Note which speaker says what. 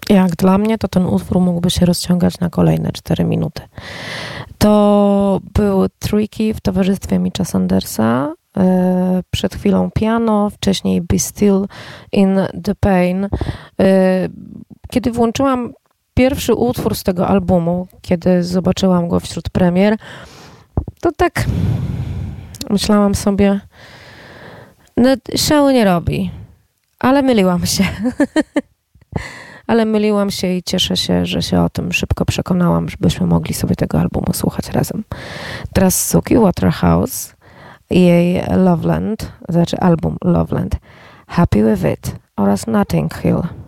Speaker 1: Jak dla mnie, to ten utwór mógłby się rozciągać na kolejne 4 minuty. To był Tricky w towarzystwie Mitcha Sandersa. Przed chwilą piano, wcześniej Be Still in the Pain. Kiedy włączyłam pierwszy utwór z tego albumu, kiedy zobaczyłam go wśród premier, to tak myślałam sobie, no szału nie robi, ale myliłam się. Ale myliłam się i cieszę się, że się o tym szybko przekonałam, żebyśmy mogli sobie tego albumu słuchać razem. Teraz Suki Waterhouse i jej Loveland, znaczy album Loveland, Happy With It oraz Notting Hill.